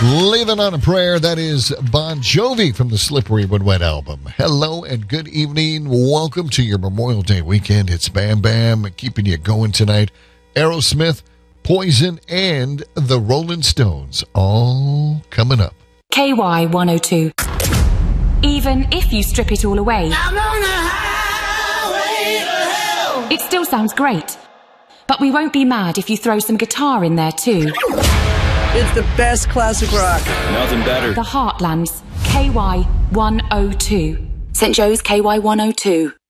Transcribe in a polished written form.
Living on a Prayer, that is Bon Jovi from the Slippery When Wet album. Hello and good evening. Welcome to your Memorial Day weekend. It's Bam Bam keeping you going tonight. Aerosmith, Poison, and the Rolling Stones all coming up. KY 102. Even if you strip it all away, I'm on the highway to hell. It still sounds great. But we won't be mad if you throw some guitar in there too. It's the best classic rock. Nothing better. The Heartlands, KY 102. St. Joe's KY 102.